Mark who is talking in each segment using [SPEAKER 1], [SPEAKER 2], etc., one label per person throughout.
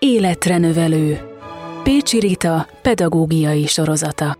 [SPEAKER 1] Életre növelő. Pécsi Rita pedagógiai sorozata.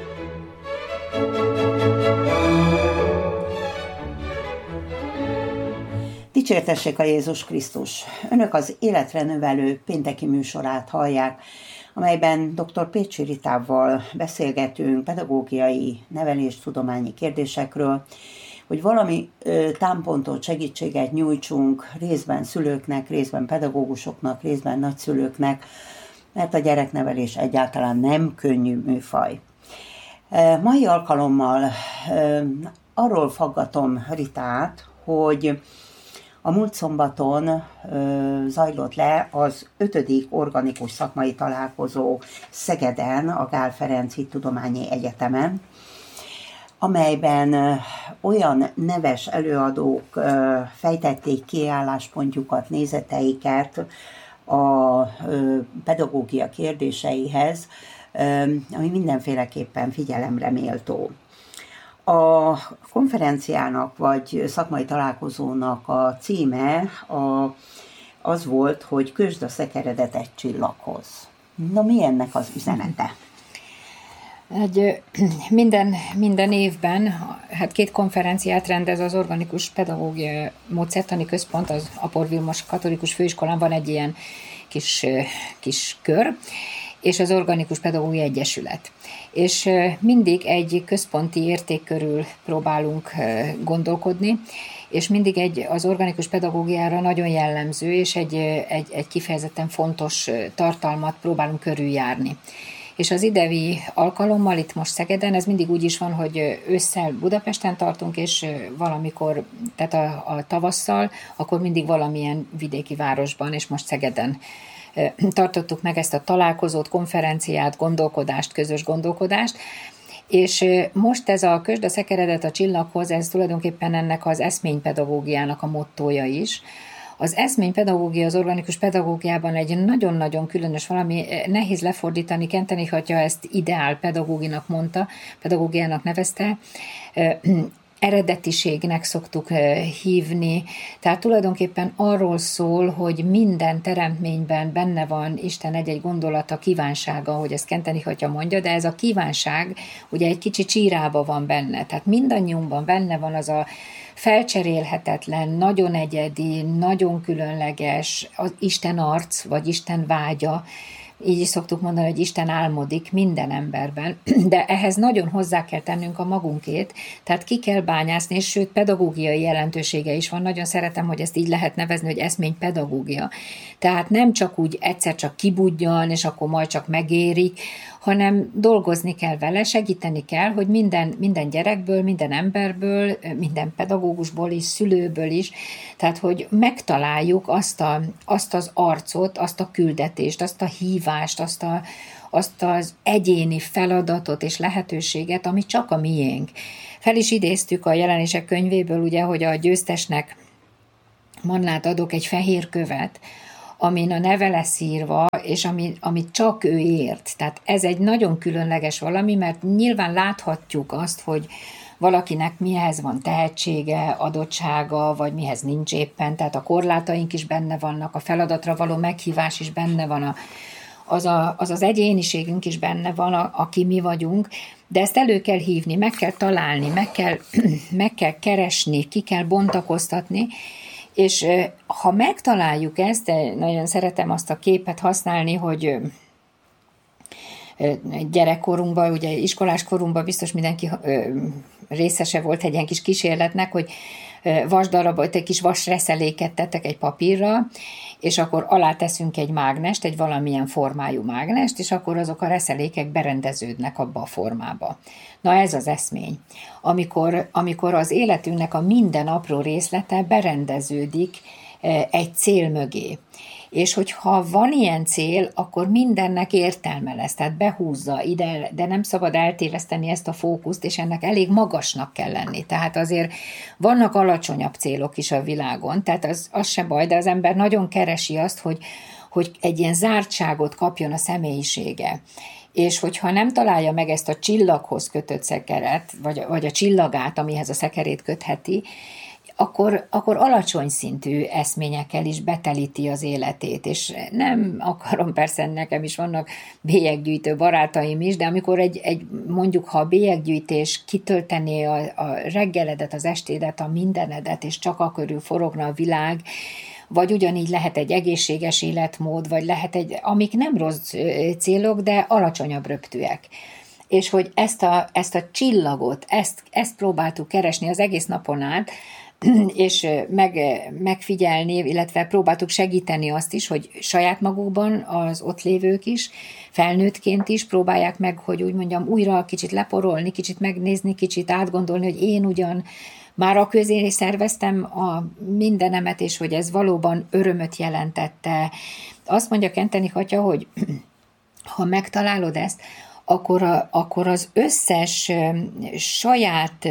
[SPEAKER 2] Dicsértessék a Jézus Krisztus! Önök az Életre növelő pénteki műsorát hallják, amelyben dr. Pécsi Ritával beszélgetünk pedagógiai, neveléstudományi kérdésekről, hogy valami támpontot, segítséget nyújtsunk részben szülőknek, részben pedagógusoknak, részben nagyszülőknek, mert a gyereknevelés egyáltalán nem könnyű műfaj. Mai alkalommal arról faggatom Ritát, hogy a múlt szombaton zajlott le az 5. organikus szakmai találkozó Szegeden, a Gál Ferenc Hittudományi Egyetemen, amelyben olyan neves előadók fejtették ki álláspontjukat, nézeteiket a pedagógia kérdéseihez, ami mindenféleképpen figyelemre méltó. A konferenciának vagy szakmai találkozónak a címe az volt, hogy kösd a szekeredet egy csillaghoz. Na, mi ennek az üzenete?
[SPEAKER 3] Minden évben 2 konferenciát rendez az Organikus Pedagógia Módszertani Központ, az Apor Vilmos Katolikus Főiskolán van egy ilyen kis kör, és az Organikus Pedagógia Egyesület. És mindig egy központi érték körül próbálunk gondolkodni, és mindig az organikus pedagógiára nagyon jellemző, és egy kifejezetten fontos tartalmat próbálunk körüljárni. És az idei alkalommal itt most Szegeden, ez mindig úgy is van, hogy ősszel Budapesten tartunk, és valamikor, tehát a tavasszal, akkor mindig valamilyen vidéki városban, és most Szegeden tartottuk meg ezt a találkozót, konferenciát, gondolkodást, közös gondolkodást, és most ez a kösd a szekeredet a csillaghoz, ez tulajdonképpen ennek az eszménypedagógiának a mottója is. Az eszménypedagógia az organikus pedagógiában egy nagyon-nagyon különös valami, nehéz lefordítani, Kentenich atya ezt ideál pedagóginak mondta, pedagógiának nevezte, eredetiségnek szoktuk hívni, tehát tulajdonképpen arról szól, hogy minden teremtményben benne van Isten egy-egy gondolata, kívánsága, ahogy ezt Kentenich atya mondja, de ez a kívánság ugye egy kicsi csírába van benne, tehát mindannyiunkban benne van az a felcserélhetetlen, nagyon egyedi, nagyon különleges az Isten arc, vagy Isten vágya, így is szoktuk mondani, hogy Isten álmodik minden emberben, de ehhez nagyon hozzá kell tennünk a magunkét, tehát ki kell bányászni, és sőt pedagógiai jelentősége is van. Nagyon szeretem, hogy ezt így lehet nevezni, hogy eszménypedagógia. Tehát nem csak úgy egyszer csak kibudjan, és akkor majd csak megérik, hanem dolgozni kell vele, segíteni kell, hogy minden gyerekből, minden emberből, minden pedagógusból is, szülőből is, tehát hogy megtaláljuk azt az arcot, azt a küldetést, azt a hívást, azt az egyéni feladatot és lehetőséget, ami csak a miénk. Fel is idéztük a Jelenések könyvéből, ugye, hogy a győztesnek Mannát adok egy fehér követ, amin a neve lesz írva, és amit csak ő ért. Tehát ez egy nagyon különleges valami, mert nyilván láthatjuk azt, hogy valakinek mihez van tehetsége, adottsága, vagy mihez nincs éppen, tehát a korlátaink is benne vannak, a feladatra való meghívás is benne van, az egyéniségünk is benne van, aki mi vagyunk, de ezt elő kell hívni, meg kell találni, meg kell keresni, ki kell bontakoztatni, és ha megtaláljuk ezt, nagyon szeretem azt a képet használni, hogy gyerekkorunkban, ugye iskoláskorunkban biztos mindenki részese volt egy ilyen kis kísérletnek, hogy vasdarabot, egy kis vasreszeléket tettek egy papírra, és akkor alá teszünk egy mágnest, egy valamilyen formájú mágnest, és akkor azok a reszelékek berendeződnek abba a formába. Na ez az eszmény. Amikor az életünknek a minden apró részlete berendeződik egy cél mögé. És hogyha van ilyen cél, akkor mindennek értelme lesz, tehát behúzza ide, de nem szabad eltéveszteni ezt a fókuszt, és ennek elég magasnak kell lenni. Tehát azért vannak alacsonyabb célok is a világon, tehát az se baj, de az ember nagyon keresi azt, hogy egy ilyen zártságot kapjon a személyisége. És hogyha nem találja meg ezt a csillaghoz kötött szekeret, vagy a csillagát, amihez a szekerét kötheti, akkor alacsony szintű eszményekkel is betelíti az életét, és nem akarom, persze nekem is vannak bélyeggyűjtő barátaim is, de amikor mondjuk, ha a bélyeggyűjtés kitöltené a reggeledet, az estédet, a mindenedet, és csak a körül forogna a világ, vagy ugyanígy lehet egy egészséges életmód, vagy lehet amik nem rossz célok, de alacsonyabb röptűek. És hogy ezt a csillagot, ezt próbáltuk keresni az egész napon át, és megfigyelni, illetve próbáltuk segíteni azt is, hogy saját magukban az ott lévők is, felnőttként is próbálják meg, hogy úgy mondjam, újra kicsit leporolni, kicsit megnézni, kicsit átgondolni, hogy én ugyan már a közé szerveztem a mindenemet, és hogy ez valóban örömöt jelentette. Azt mondja Kenteni Atya, hogy ha megtalálod ezt, akkor az összes saját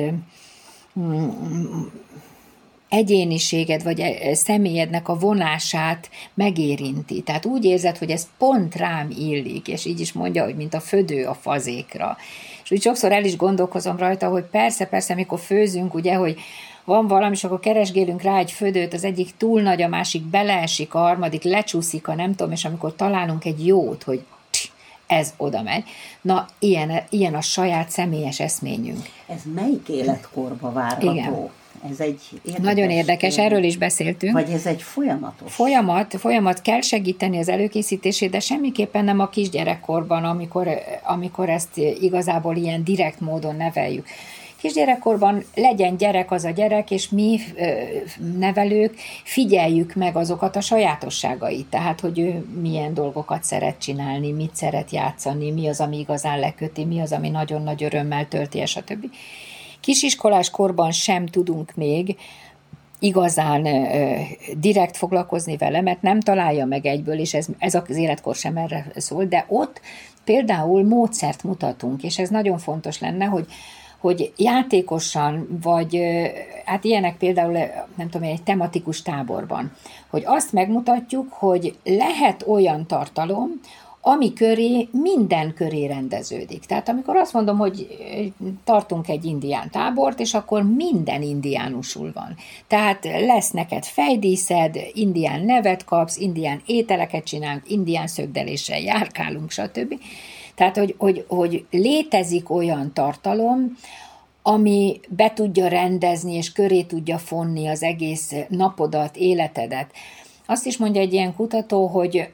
[SPEAKER 3] egyéniséged, vagy személyednek a vonását megérinti. Tehát úgy érzed, hogy ez pont rám illik, és így is mondja, hogy mint a födő a fazékra. És úgy sokszor el is gondolkozom rajta, hogy persze, mikor főzünk, ugye, hogy van valami, és akkor keresgélünk rá egy födőt, az egyik túl nagy, a másik beleesik, a harmadik lecsúszik, a nem tudom, és amikor találunk egy jót, hogy ez oda megy. Na, ilyen a saját személyes eszményünk.
[SPEAKER 2] Ez melyik életkorba várható?
[SPEAKER 3] Igen.
[SPEAKER 2] Ez egy
[SPEAKER 3] nagyon érdekes, erről is beszéltünk.
[SPEAKER 2] Vagy ez egy folyamatos?
[SPEAKER 3] Folyamat, kell segíteni az előkészítését, de semmiképpen nem a kisgyerekkorban, amikor ezt igazából ilyen direkt módon neveljük. Kisgyerekkorban legyen gyerek az a gyerek, és mi nevelők figyeljük meg azokat a sajátosságait, tehát hogy ő milyen dolgokat szeret csinálni, mit szeret játszani, mi az, ami igazán leköti, mi az, ami nagyon nagy örömmel tölti, stb. Kisiskolás korban sem tudunk még igazán direkt foglalkozni vele, mert nem találja meg egyből, és ez az életkor sem erre szól, de ott például módszert mutatunk, és ez nagyon fontos lenne, hogy játékosan, vagy hát ilyenek például, nem tudom, egy tematikus táborban, hogy azt megmutatjuk, hogy lehet olyan tartalom, ami köré, minden köré rendeződik. Tehát amikor azt mondom, hogy tartunk egy indián tábort, és akkor minden indiánusul van. Tehát lesz neked fejdíszed, indián nevet kapsz, indián ételeket csinálunk, indián szögdeléssel járkálunk, stb. Tehát, hogy létezik olyan tartalom, ami be tudja rendezni, és köré tudja fonni az egész napodat, életedet. Azt is mondja egy ilyen kutató,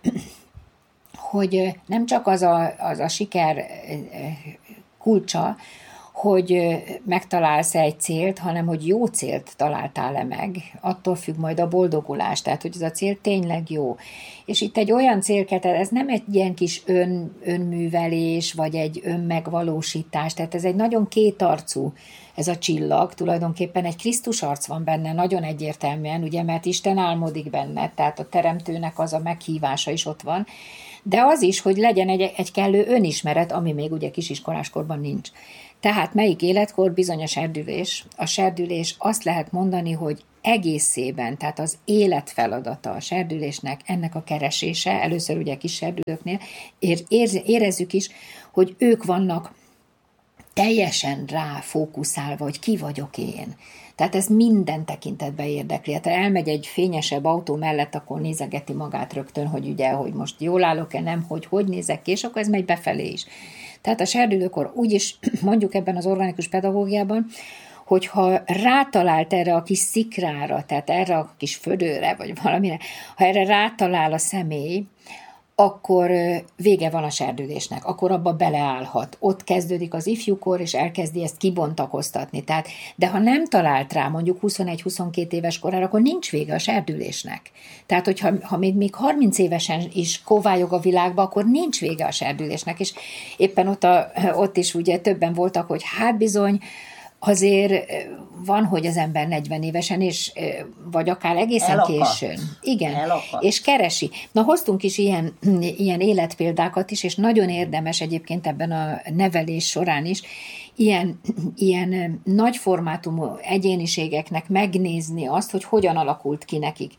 [SPEAKER 3] hogy nem csak az a siker kulcsa, hogy megtalálsz egy célt, hanem hogy jó célt találtál-e meg, attól függ majd a boldogulás, tehát hogy ez a cél tényleg jó. És itt egy olyan célketet, ez nem egy ilyen kis önművelés, vagy egy önmegvalósítás, tehát ez egy nagyon kétarcú, ez a csillag, tulajdonképpen egy Krisztus arc van benne, nagyon egyértelműen, ugye, mert Isten álmodik benne, tehát a teremtőnek az a meghívása is ott van, de az is, hogy legyen egy kellő önismeret, ami még ugye kisiskoláskorban nincs. Tehát melyik életkor bizony a serdülés? A serdülés azt lehet mondani, hogy egészében, tehát az életfeladata a serdülésnek, ennek a keresése, először ugye kis serdülőknél, érezzük is, hogy ők vannak teljesen rá fókuszálva, hogy ki vagyok én. Tehát ez minden tekintetben érdekli. Hát elmegy egy fényesebb autó mellett, akkor nézegeti magát rögtön, hogy ugye, hogy most jól állok-e, nem, hogy nézek ki, és akkor ez megy befelé is. Tehát a serdülőkor úgyis mondjuk ebben az organikus pedagógiában, hogyha rátalált erre a kis szikrára, tehát erre a kis födőre, vagy valamire, ha erre rátalál a személy, akkor vége van a serdülésnek, akkor abba beleállhat. Ott kezdődik az ifjúkor, és elkezdi ezt kibontakoztatni. Tehát, de ha nem talált rá mondjuk 21-22 éves korára, akkor nincs vége a serdülésnek. Tehát, hogyha még 30 évesen is kovályog a világba, akkor nincs vége a serdülésnek. És éppen ott is ugye többen voltak, hogy hát bizony, azért van, hogy az ember 40 évesen, és, vagy akár egészen
[SPEAKER 2] elakadt.
[SPEAKER 3] Későn. Igen,
[SPEAKER 2] Elakadt.
[SPEAKER 3] és keresi. Na, hoztunk is ilyen életpéldákat is, és nagyon érdemes egyébként ebben a nevelés során is ilyen nagyformátumú egyéniségeknek megnézni azt, hogy hogyan alakult ki nekik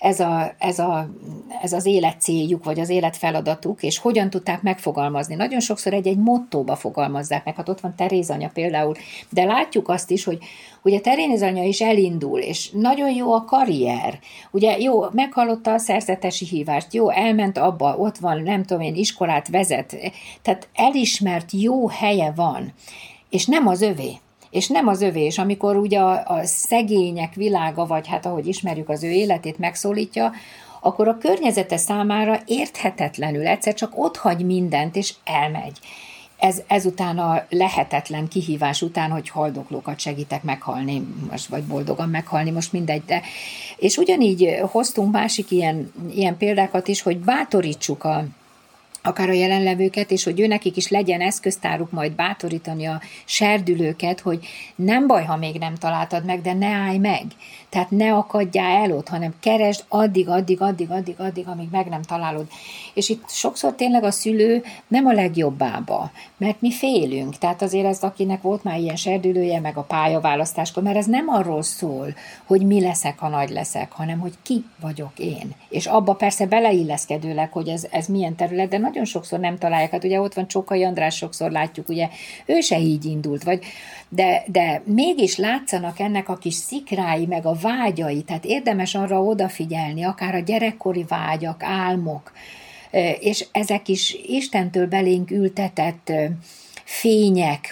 [SPEAKER 3] ez az életcéljuk, vagy az életfeladatuk, és hogyan tudták megfogalmazni. Nagyon sokszor egy mottóba fogalmazzák meg, hát ott van Teréz anya például, de látjuk azt is, hogy ugye Teréz anya is elindul, és nagyon jó a karrier. Ugye jó, meghallotta a szerzetesi hívást, jó, elment abba, ott van, nem tudom én, iskolát vezet, tehát elismert jó helye van, és nem az övé. És amikor ugye a szegények világa, vagy hát ahogy ismerjük az ő életét megszólítja, akkor a környezete számára érthetetlenül egyszer csak otthagy mindent, és elmegy. Ezután a lehetetlen kihívás után, hogy haldoklókat segítek meghalni, most, vagy boldogan meghalni, most mindegy, de. És ugyanígy hoztunk másik ilyen példákat is, hogy bátorítsuk akár a jelenlevőket, és hogy nekik is legyen eszköztáruk majd bátorítani a serdülőket, hogy nem baj, ha még nem találtad meg, de ne állj meg. Tehát ne akadjál el ott, hanem keresd addig, amíg meg nem találod. És itt sokszor tényleg a szülő nem a legjobbába, mert mi félünk. Tehát azért ez, akinek volt már ilyen serdülője, meg a pályaválasztáskor, mert ez nem arról szól, hogy mi leszek, ha nagy leszek, hanem hogy ki vagyok én. És abba persze beleilleszkedőleg, hogy ez milyen terület, de nagyon sokszor nem találják. Hát ugye ott van Csókai András, sokszor látjuk, ugye ő se így indult, de mégis látszanak ennek a kis szikrái, meg a vágyai, tehát érdemes arra odafigyelni, akár a gyerekkori vágyak, álmok, és ezek is Istentől belénk ültetett fények,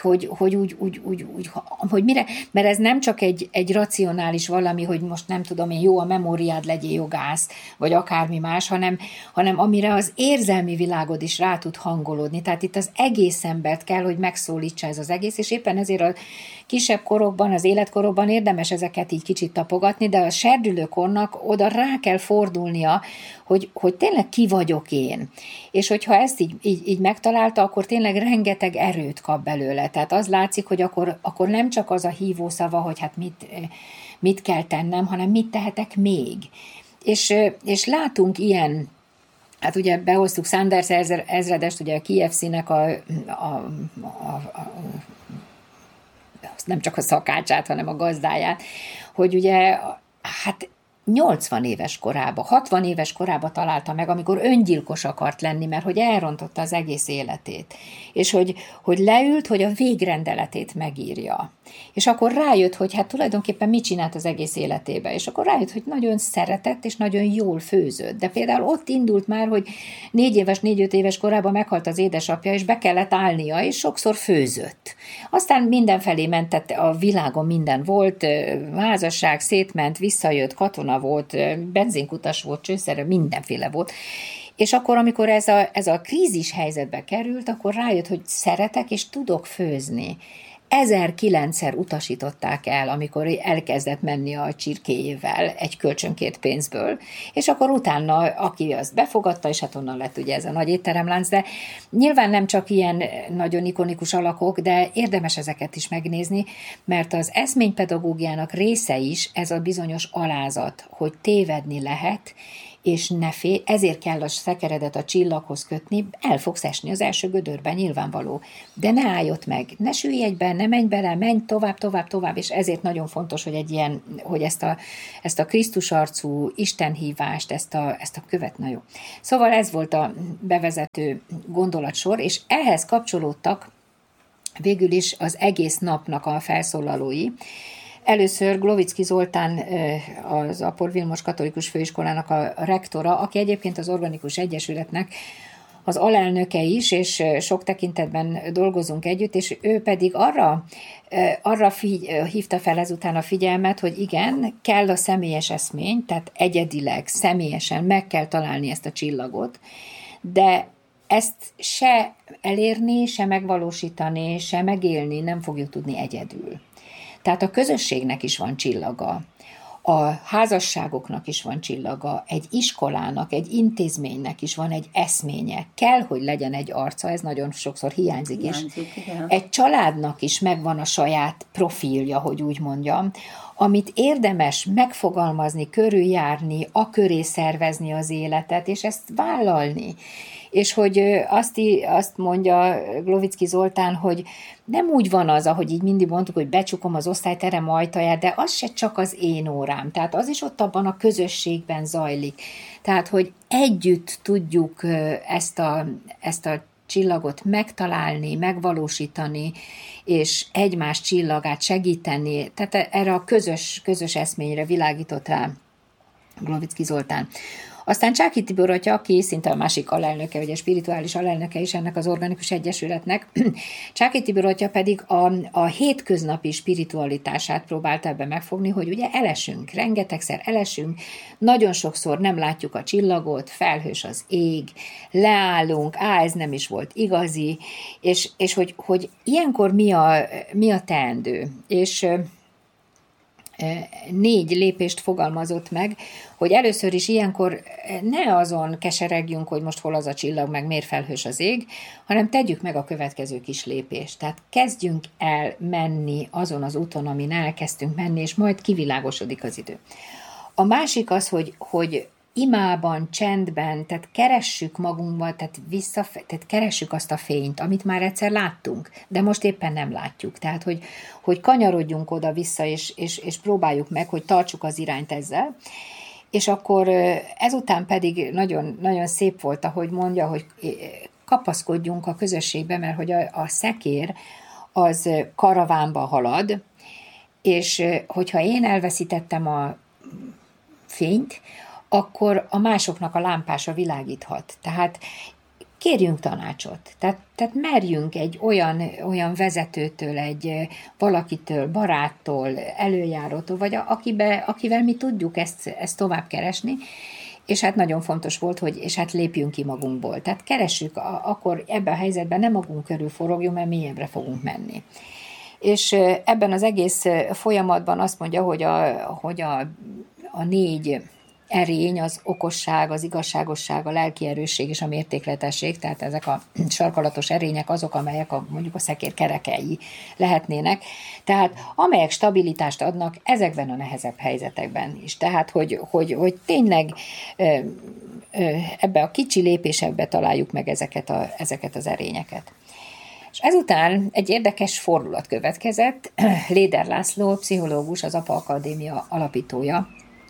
[SPEAKER 3] hogy mire, mert ez nem csak egy racionális valami, hogy most nem tudom én, jó a memóriád, legyél jogász, vagy akármi más, hanem amire az érzelmi világod is rá tud hangolódni. Tehát itt az egész embert kell, hogy megszólítsa ez az egész, és éppen ezért a kisebb korokban, az életkorokban érdemes ezeket így kicsit tapogatni, de a serdülőkornak oda rá kell fordulnia, hogy tényleg ki vagyok én. És hogyha ezt így megtalálta, akkor tényleg rengeteg erőt kap belőle. Tehát az látszik, hogy akkor nem csak az a hívószava, hogy hát mit kell tennem, hanem mit tehetek még. És látunk ilyen, hát ugye behoztuk Sanders ezredest, ugye a KFC-nek nem csak a szakácsát, hanem a gazdáját, hogy ugye, hát 80 éves korában, 60 éves korában találta meg, amikor öngyilkos akart lenni, mert hogy elrontotta az egész életét. És hogy leült, hogy a végrendeletét megírja. És akkor rájött, hogy hát tulajdonképpen mit csinált az egész életébe. És akkor rájött, hogy nagyon szeretett, és nagyon jól főzött. De például ott indult már, hogy 4-5 éves korában meghalt az édesapja, és be kellett állnia, és sokszor főzött. Aztán mindenfelé mentett, a világon minden volt, házasság, szétment, visszajött, katona volt, benzinkutas volt, csőszerre, mindenféle volt. És akkor, amikor ez a krízis helyzetbe került, akkor rájött, hogy szeretek és tudok főzni. 1009-szer utasították el, amikor elkezdett menni a csirkéjével egy kölcsönkért pénzből, és akkor utána, aki azt befogadta, és hát onnan lett ugye ez a nagy étteremlánc, de nyilván nem csak ilyen nagyon ikonikus alakok, de érdemes ezeket is megnézni, mert az eszménypedagógiának része is ez a bizonyos alázat, hogy tévedni lehet, és ne félj, ezért kell a szekeredet a csillaghoz kötni, el fogsz esni az első gödörben, nyilvánvaló. De ne állj ott meg, ne süllyedj be, ne menj bele, menj tovább, és ezért nagyon fontos, hogy hogy ezt a Krisztus arcú istenhívást, ezt a követ, na jó. Szóval ez volt a bevezető gondolatsor, és ehhez kapcsolódtak végül is az egész napnak a felszólalói. Először Glovicki Zoltán, az Apor Vilmos Katolikus Főiskolának a rektora, aki egyébként az Organikus Egyesületnek az alelnöke is, és sok tekintetben dolgozunk együtt, és ő pedig arra hívta fel ezután a figyelmet, hogy igen, kell a személyes eszmény, tehát egyedileg, személyesen meg kell találni ezt a csillagot, de ezt se elérni, se megvalósítani, se megélni nem fogjuk tudni egyedül. Tehát a közösségnek is van csillaga, a házasságoknak is van csillaga, egy iskolának, egy intézménynek is van egy eszménye. Kell, hogy legyen egy arca, ez nagyon sokszor hiányzik és
[SPEAKER 2] igen.
[SPEAKER 3] egy családnak is megvan a saját profilja, hogy úgy mondjam. amit érdemes megfogalmazni, körüljárni, aköré szervezni az életet, és ezt vállalni. És hogy azt mondja Glovicki Zoltán, hogy nem úgy van az, ahogy így mindig mondtuk, hogy becsukom az osztályterem ajtaját, de az se csak az én órám. Tehát az is ott abban a közösségben zajlik. Tehát, hogy együtt tudjuk ezt a csillagot megtalálni, megvalósítani, és egymás csillagát segíteni. Tehát erre a közös eszményre világított rá Glovicki Zoltán. Aztán Csáky Tibor atya, aki szinte a másik alelnöke, ugye spirituális alelnöke is ennek az organikus egyesületnek, Csáky Tibor atya pedig a hétköznapi spiritualitását próbálta ebbe megfogni, hogy ugye elesünk, rengetegszer elesünk, nagyon sokszor nem látjuk a csillagot, felhős az ég, leállunk, ez nem is volt igazi, és hogy ilyenkor mi a teendő. És 4 lépést fogalmazott meg, hogy először is ilyenkor ne azon keseregjünk, hogy most hol az a csillag, meg miért felhős az ég, hanem tegyük meg a következő kis lépést. Tehát kezdjünk el menni azon az úton, amin elkezdtünk menni, és majd kivilágosodik az idő. A másik az, hogy imában, csendben, tehát keressük magunkban, tehát keressük azt a fényt, amit már egyszer láttunk, de most éppen nem látjuk. Tehát, hogy kanyarodjunk oda-vissza, és próbáljuk meg, hogy tartsuk az irányt ezzel. És akkor ezután pedig nagyon, nagyon szép volt, ahogy mondja, hogy kapaszkodjunk a közösségbe, mert hogy a szekér az karavánba halad, és hogyha én elveszítettem a fényt, akkor a másoknak a lámpása világíthat. Tehát kérjünk tanácsot. Tehát merjünk egy olyan vezetőtől, egy valakitől, baráttól, előjárótól, vagy akivel mi tudjuk ezt tovább keresni, és hát nagyon fontos volt, és hát lépjünk ki magunkból. Tehát keressük, akkor ebben a helyzetben nem magunk körül forogjunk, mert mélyebbre fogunk menni. És ebben az egész folyamatban azt mondja, hogy a 4 erény, az okosság, az igazságosság, a lelki erősség és a mértékletesség, tehát ezek a sarkalatos erények azok, amelyek mondjuk a szekér kerekei lehetnének, tehát amelyek stabilitást adnak ezekben a nehezebb helyzetekben is. Tehát, hogy tényleg ebbe a kicsi lépésekbe találjuk meg ezeket az erényeket. És ezután egy érdekes fordulat következett. Léder László, pszichológus, az APA Akadémia alapítója,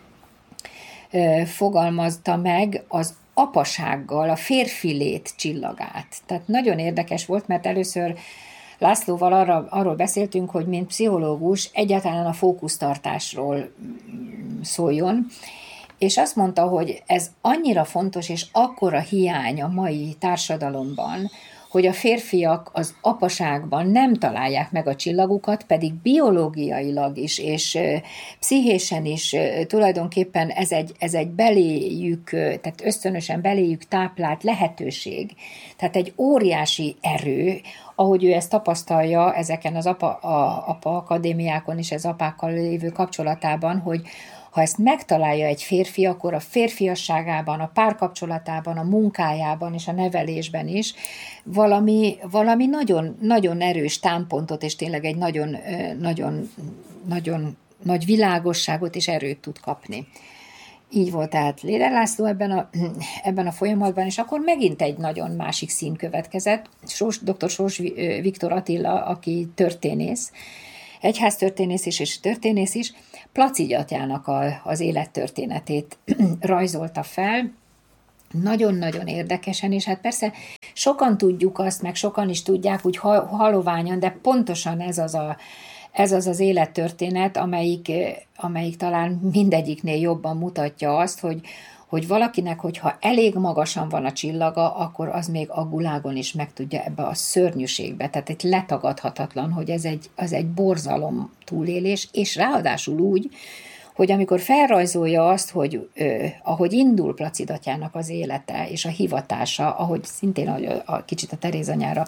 [SPEAKER 3] fogalmazta meg az apasággal a férfi lét csillagát. Tehát nagyon érdekes volt, mert először Lászlóval arról beszéltünk, hogy mint pszichológus egyáltalán a fókusztartásról szóljon, és azt mondta, hogy ez annyira fontos, és akkora hiány a mai társadalomban, hogy a férfiak az apaságban nem találják meg a csillagukat, pedig biológiailag is, és pszichésen is tulajdonképpen ez egy beléjük, tehát ösztönösen beléjük táplált lehetőség. Tehát egy óriási erő, ahogy ő ezt tapasztalja ezeken az apa akadémiákon és az apákkal lévő kapcsolatában, hogy ha ezt megtalálja egy férfi, akkor a férfiasságában, a párkapcsolatában, a munkájában és a nevelésben is valami nagyon, nagyon erős támpontot, és tényleg egy nagyon, nagyon, nagyon nagy világosságot és erőt tud kapni. Így volt tehát Léder László ebben a folyamatban, és akkor megint egy nagyon másik szín következett. Dr. Sós Viktor Attila, aki történész, egyháztörténész is és történész is, Placid atyának az élettörténetét rajzolta fel, nagyon-nagyon érdekesen, és hát persze sokan tudjuk azt, meg sokan is tudják úgy haloványan, de pontosan ez az élettörténet, amelyik talán mindegyiknél jobban mutatja azt, hogy valakinek, hogyha elég magasan van a csillaga, akkor az még a gulágon is meg tudja ebbe a szörnyűségbe. Tehát egy letagadhatatlan, hogy ez egy borzalom túlélés, és ráadásul úgy, hogy amikor felrajzolja azt, hogy ahogy indul Placid atyának az élete és a hivatása, ahogy szintén kicsit a Teréz anyára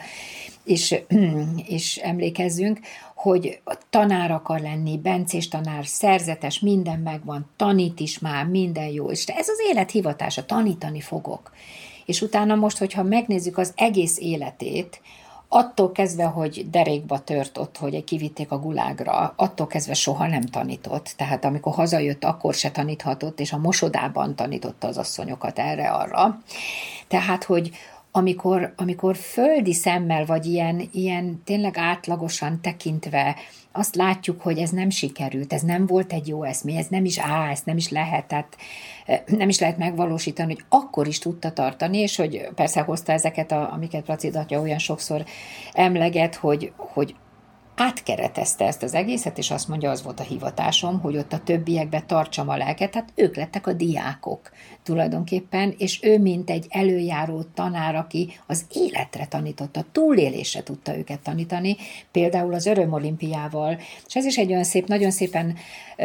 [SPEAKER 3] is emlékezzünk, hogy tanár akar lenni, bencés tanár, szerzetes, minden megvan, tanít is már, minden jó, és ez az élet hivatása, tanítani fogok. És utána most, hogyha megnézzük az egész életét, attól kezdve, hogy derékba tört ott, hogy kivitték a gulágra, attól kezdve soha nem tanított. Tehát amikor hazajött, akkor se taníthatott, és a mosodában tanította az asszonyokat erre-arra. Tehát, hogy amikor földi szemmel, vagy ilyen tényleg átlagosan tekintve azt látjuk, hogy ez nem sikerült, ez nem volt egy jó eszmény, ez nem is ezt nem is lehet, tehát nem is lehet megvalósítani, hogy akkor is tudta tartani, és hogy persze hozta ezeket, amiket Placid atya olyan sokszor emleget, hogy átkeretezte ezt az egészet, és azt mondja, az volt a hivatásom, hogy ott a többiekbe tartsam a lelket, tehát ők lettek a diákok tulajdonképpen, és ő mint egy előjáró tanár, aki az életre tanította, túlélésre tudta őket tanítani, például az Örömolimpiával, és ez is egy olyan szép, nagyon szépen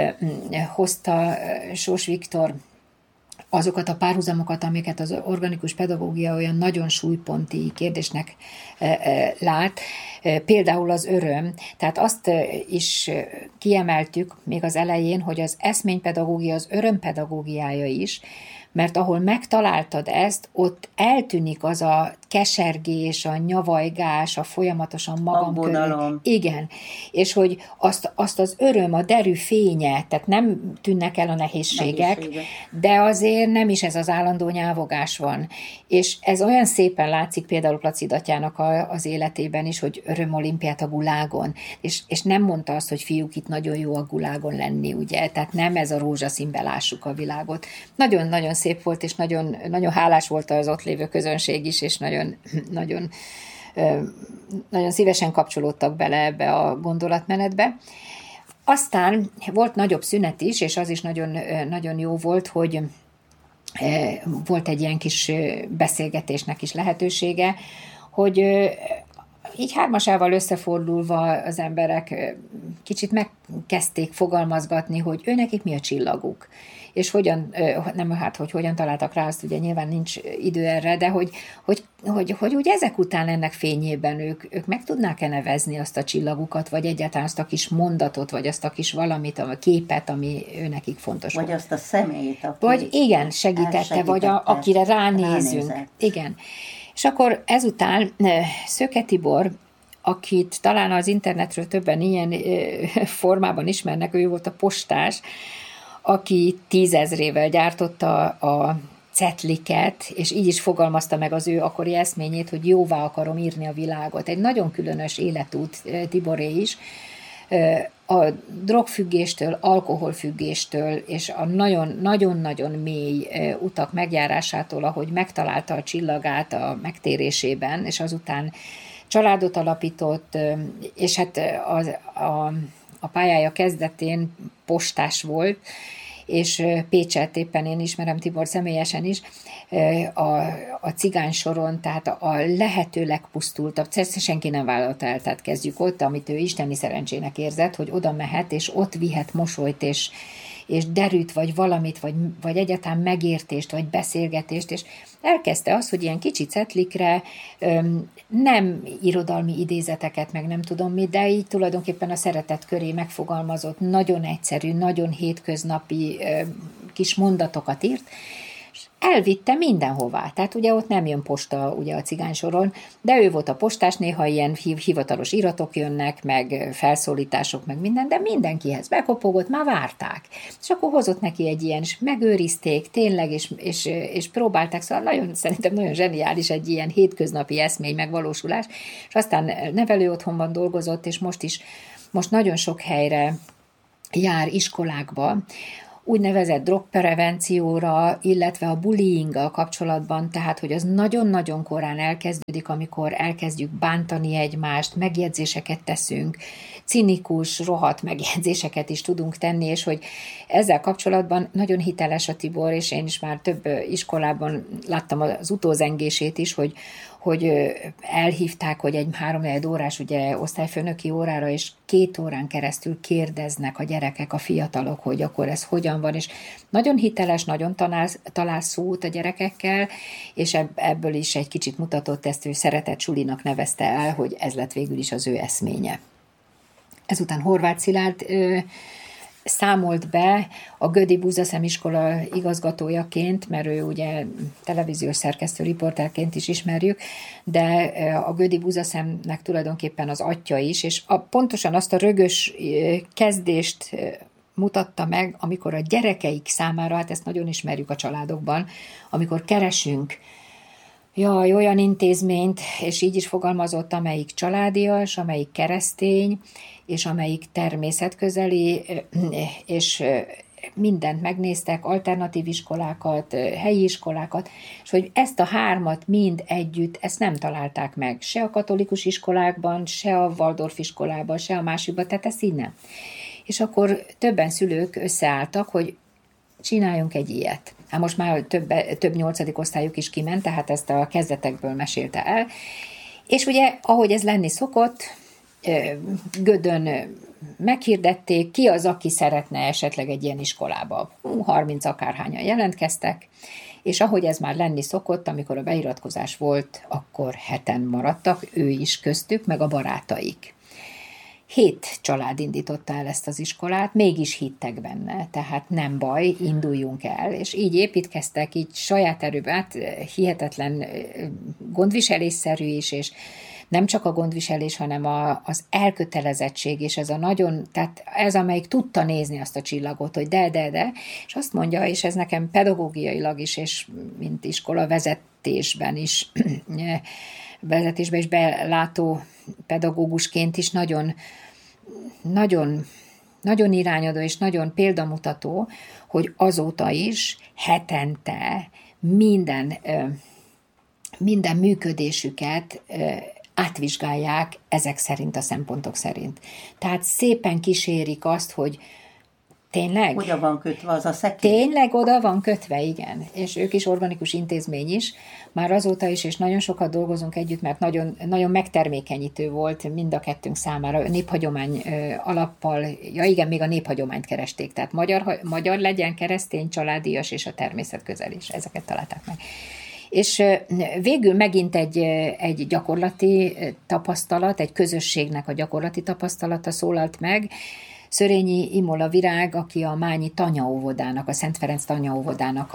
[SPEAKER 3] hozta Sós Viktor azokat a párhuzamokat, amiket az organikus pedagógia olyan nagyon súlyponti kérdésnek lát, például az öröm. Tehát azt is kiemeltük még az elején, hogy az eszménypedagógia az örömpedagógiája is, mert ahol megtaláltad ezt, ott eltűnik az a kesergés, a nyavajgás, a folyamatosan magam körül. Igen, és hogy azt az öröm, a derű fénye, tehát nem tűnnek el a nehézségek, de azért nem is ez az állandó nyávogás van. És ez olyan szépen látszik például Placid atyának az életében is, hogy örömolimpiát a gulágon, és nem mondta azt, hogy fiúk, itt nagyon jó a gulágon lenni, ugye, tehát nem ez a rózsaszínbe lássuk a világot. Nagyon-nagyon szép volt, és nagyon, nagyon hálás volt az ott lévő közönség is, és nagyon szívesen kapcsolódtak bele ebbe a gondolatmenetbe. Aztán volt nagyobb szünet is, és az is nagyon, nagyon jó volt, hogy volt egy ilyen kis beszélgetésnek is lehetősége, hogy így hármasával összefordulva az emberek kicsit megkezdték fogalmazgatni, hogy nekik mi a csillaguk. És hogyan találtak rá, azt ugye nyilván nincs idő erre, de hogy úgy ezek után ennek fényében ők meg tudnák-e nevezni azt a csillagukat, vagy egyáltalán azt a kis mondatot, vagy azt a kis valamit, a képet, ami nekik fontos.
[SPEAKER 2] Vagy azt a személyt, aki
[SPEAKER 3] vagy igen, segítette, vagy akire ránézünk. Igen. És akkor ezután Szöke Tibor, akit talán az internetről többen ilyen formában ismernek, ő volt a postás, aki 10 000-ével gyártotta a cetliket, és így is fogalmazta meg az ő akkori eszményét, hogy jóvá akarom írni a világot. Egy nagyon különös életút Tiboré is, a drogfüggéstől, alkoholfüggéstől, és a nagyon-nagyon mély utak megjárásától, ahogy megtalálta a csillagát a megtérésében, és azután családot alapított, és hát a pályája kezdetén postás volt, és Pécset éppen én ismerem Tibor személyesen is, a cigány soron, tehát a lehető legpusztultabb, senki nem vállalta el, tehát kezdjük ott, amit ő isteni szerencsének érzett, hogy oda mehet, és ott vihet mosolyt, és derűt, vagy valamit, vagy egyáltalán megértést, vagy beszélgetést, és elkezdte azt, hogy ilyen kicsi cetlikre nem irodalmi idézeteket, meg nem tudom mi, de így tulajdonképpen a szeretet köré megfogalmazott, nagyon egyszerű, nagyon hétköznapi kis mondatokat írt, elvitte mindenhová. Tehát ugye ott nem jön posta ugye a cigány soron, de ő volt a postás, néha ilyen hivatalos iratok jönnek, meg felszólítások, meg minden, de mindenkihez bekopogott, már várták. És akkor hozott neki egy ilyen, és megőrizték tényleg, és próbálták, szóval szerintem nagyon zseniális egy ilyen hétköznapi eszmény megvalósulás, és aztán nevelőotthonban dolgozott, és most nagyon sok helyre jár iskolákba, úgynevezett drogprevencióra, illetve a bullyinggal kapcsolatban, tehát, hogy az nagyon-nagyon korán elkezdődik, amikor elkezdjük bántani egymást, megjegyzéseket teszünk, cinikus, rohadt megjegyzéseket is tudunk tenni, és hogy ezzel kapcsolatban nagyon hiteles a Tibor, és én is már több iskolában láttam az utózengését is, hogy elhívták, hogy egy 3-4 órás ugye, osztályfőnöki órára, és 2 órán keresztül kérdeznek a gyerekek, a fiatalok, hogy akkor ez hogyan van, és nagyon hiteles, nagyon talál szót a gyerekekkel, és ebből is egy kicsit mutatott ezt, ő szeretett sulinak nevezte el, hogy ez lett végül is az ő eszménye. Ezután Horváth Szilárd számolt be a Gödi Búzaszem iskola igazgatójaként, mert ő ugye televíziós szerkesztő riporterként is ismerjük, de a Gödi Búzaszemnek tulajdonképpen az atya is, és pontosan azt a rögös kezdést mutatta meg, amikor a gyerekeik számára, hát ezt nagyon ismerjük a családokban, amikor keresünk olyan intézményt, és így is fogalmazott, amelyik családias, amelyik keresztény, és amelyik természetközeli, és mindent megnéztek, alternatív iskolákat, helyi iskolákat, és hogy ezt a hármat mind együtt, ezt nem találták meg, se a katolikus iskolákban, se a Waldorf iskolában, se a másikban, tehát ezt így nem. És akkor többen szülők összeálltak, hogy csináljunk egy ilyet. Hát most már több 8. osztályuk is kiment, tehát ezt a kezdetekből mesélte el. És ugye, ahogy ez lenni szokott, Gödön meghirdették, ki az, aki szeretne esetleg egy ilyen iskolába. 30 akárhányan jelentkeztek, és ahogy ez már lenni szokott, amikor a beiratkozás volt, akkor 7 maradtak, ő is köztük, meg a barátaik. 7 család indította el ezt az iskolát, mégis hittek benne, tehát nem baj, induljunk el, és így építkeztek, így saját erőben, hihetetlen gondviselésszerű is, és nem csak a gondviselés, hanem az elkötelezettség, és ez a nagyon, tehát ez, amelyik tudta nézni azt a csillagot, hogy de, és azt mondja, és ez nekem pedagógiailag is, és mint iskola vezetésben is belátó pedagógusként is nagyon, nagyon, nagyon irányadó és nagyon példamutató, hogy azóta is hetente minden működésüket átvizsgálják ezek szerint, a szempontok szerint. Tehát szépen kísérik azt, hogy tényleg?
[SPEAKER 2] Oda van kötve az a szekély?
[SPEAKER 3] Tényleg oda van kötve, igen. És ők is organikus intézmény is, már azóta is, és nagyon sokat dolgozunk együtt, mert nagyon, nagyon megtermékenyítő volt mind a kettőnk számára, néphagyomány alappal, igen, még a néphagyományt keresték, tehát magyar legyen, keresztény, családias és a természetközeli, és ezeket találták meg. És végül megint egy gyakorlati tapasztalat, egy közösségnek a gyakorlati tapasztalata szólalt meg. Szörényi Imola Virág, aki a Mányi tanyaóvodának, a Szent Ferenc tanyaóvodának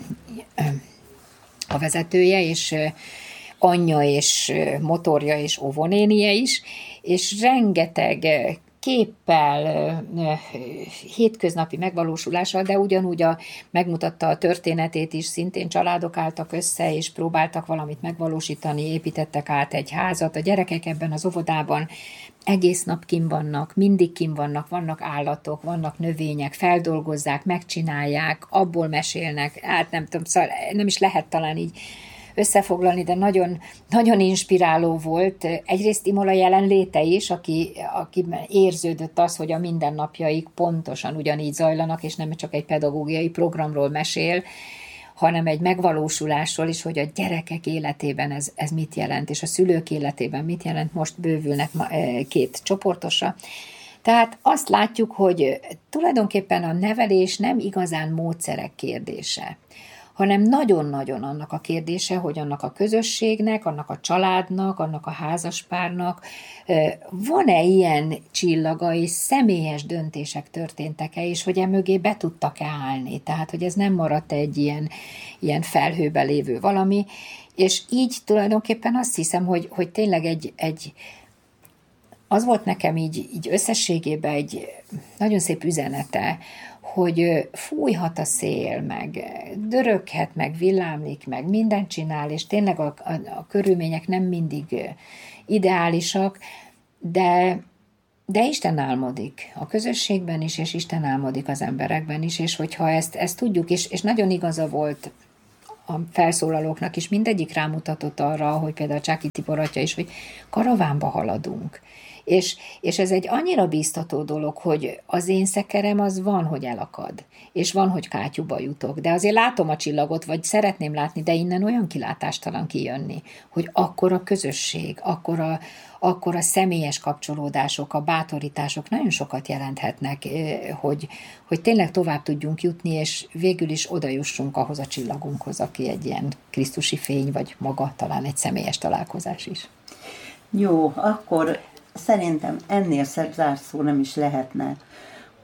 [SPEAKER 3] a vezetője, és anyja és motorja és óvónénie is, és rengeteg képpel, hétköznapi megvalósulással, de ugyanúgy megmutatta a történetét is, szintén családok álltak össze, és próbáltak valamit megvalósítani, építettek át egy házat. A gyerekek ebben az óvodában egész nap kint vannak, mindig kint vannak állatok, vannak növények, feldolgozzák, megcsinálják, abból mesélnek, nem tudom, szóval nem is lehet talán így összefoglalni, de nagyon, nagyon inspiráló volt. Egyrészt Imola jelenléte is, aki érződött az, hogy a mindennapjaik pontosan ugyanígy zajlanak, és nem csak egy pedagógiai programról mesél, hanem egy megvalósulásról is, hogy a gyerekek életében ez mit jelent, és a szülők életében mit jelent, most bővülnek 2 csoportosra. Tehát azt látjuk, hogy tulajdonképpen a nevelés nem igazán módszerek kérdése, hanem nagyon-nagyon annak a kérdése, hogy annak a közösségnek, annak a családnak, annak a házaspárnak van-e ilyen csillaga, és személyes döntések történtek-e, és hogy emögé be tudtak-e állni. Tehát, hogy ez nem maradt egy ilyen felhőbe lévő valami, és így tulajdonképpen azt hiszem, hogy tényleg az volt nekem így összességében egy nagyon szép üzenete, hogy fújhat a szél, meg döröghet, meg villámlik, meg mindent csinál, és tényleg a körülmények nem mindig ideálisak, de Isten álmodik a közösségben is, és Isten álmodik az emberekben is, és hogyha ezt tudjuk, és nagyon igaza volt a felszólalóknak is, mindegyik rámutatott arra, hogy például Csáky Tibor atya is, hogy karavánba haladunk. És ez egy annyira bíztató dolog, hogy az én szekerem az van, hogy elakad, és van, hogy kátyúba jutok, de azért látom a csillagot, vagy szeretném látni, de innen olyan kilátástalan kijönni, hogy akkor a közösség, akkor a személyes kapcsolódások, a bátorítások nagyon sokat jelenthetnek, hogy tényleg tovább tudjunk jutni, és végül is oda jussunk ahhoz a csillagunkhoz, aki egy ilyen krisztusi fény, vagy maga talán egy személyes találkozás is.
[SPEAKER 2] Jó, akkor szerintem ennél szebb zárszó nem is lehetne.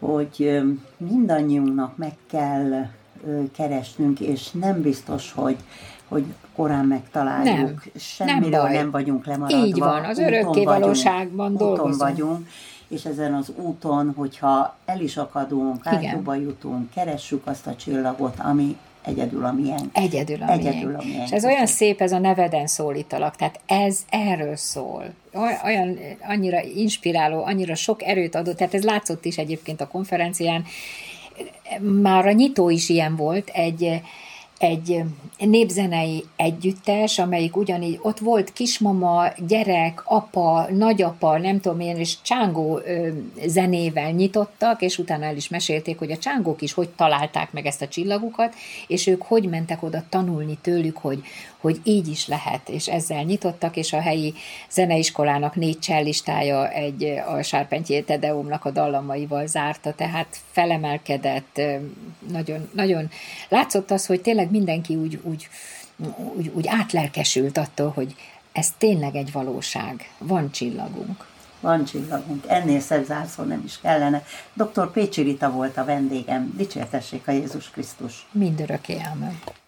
[SPEAKER 2] hogy mindannyiunknak meg kell keresnünk, és nem biztos, hogy korán megtaláljuk. Semmiről nem vagyunk lemaradva.
[SPEAKER 3] Így van, az örökké valóságban dolgozunk.
[SPEAKER 2] Úton vagyunk, és ezen az úton, hogyha el is akadunk, átjobban jutunk, keressük azt a csillagot, ami egyedül a miénk.
[SPEAKER 3] Egyedül a miénk. És ez olyan szép, ez a neveden szólítalak, tehát ez erről szól. Olyan annyira inspiráló, annyira sok erőt adott, tehát ez látszott is egyébként a konferencián. Már a nyitó is ilyen volt, egy népzenei együttes, amelyik ugyanígy, ott volt kismama, gyerek, apa, nagyapa, nem tudom én, és csángó zenével nyitottak, és utána el is mesélték, hogy a csángók is hogy találták meg ezt a csillagukat, és ők hogy mentek oda tanulni tőlük, hogy így is lehet, és ezzel nyitottak, és a helyi zeneiskolának 4 cellistája a Charpentier Te Deumnak a dallamaival zárta, tehát felemelkedett, nagyon, nagyon látszott az, hogy tényleg mindenki úgy átlelkesült attól, hogy ez tényleg egy valóság, van csillagunk.
[SPEAKER 2] Van csillagunk, ennél szebb zárszó nem is kellene. Dr. Pécsi Rita volt a vendégem, dicsértessék a Jézus Krisztus.
[SPEAKER 3] Mindörökké, ámen.